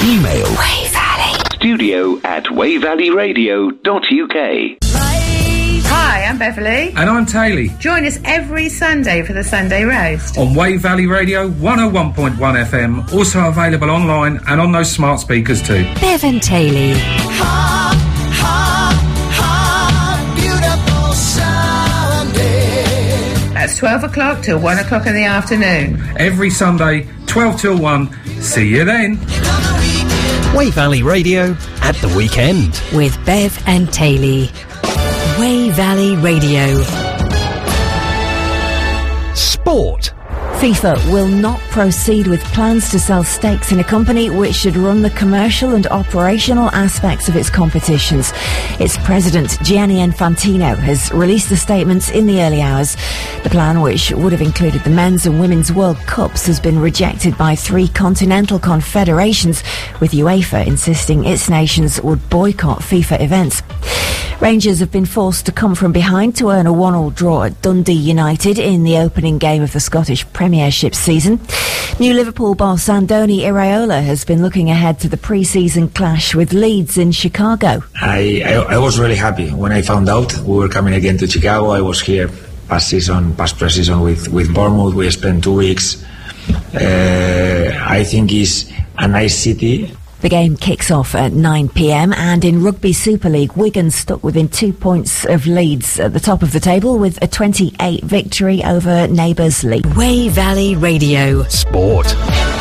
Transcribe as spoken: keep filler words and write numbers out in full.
Email Way Valley studio at way valley radio dot u k. Hi, I'm Beverly. And I'm Taylor. Join us every Sunday for the Sunday Roast. On Way Valley Radio one oh one point one F M, also available online and on those smart speakers too. Bev and Taylor. Ha, ha, ha, beautiful Sunday. That's twelve o'clock till one o'clock in the afternoon. Every Sunday, twelve till one. See you then. Way Valley Radio at the weekend. With Bev and Taylor. Way Valley Radio. Sport. FIFA will not proceed with plans to sell stakes in a company which should run the commercial and operational aspects of its competitions. Its president, Gianni Infantino, has released the statements in the early hours. The plan, which would have included the men's and women's World Cups, has been rejected by three continental confederations, with UEFA insisting its nations would boycott FIFA events. Rangers have been forced to come from behind to earn a one-all draw at Dundee United in the opening game of the Scottish Premiership season. New Liverpool boss Andoni Iraola has been looking ahead to the pre-season clash with Leeds in Chicago. I, I, I was really happy when I found out we were coming again to Chicago. I was here past season, past pre-season with, with Bournemouth. We spent two weeks. Uh, I think it's a nice city. The game kicks off at nine p m and in Rugby Super League, Wigan stuck within two points of Leeds at the top of the table with a twenty-eight victory over neighbours Leeds. Way Valley Radio. Sport.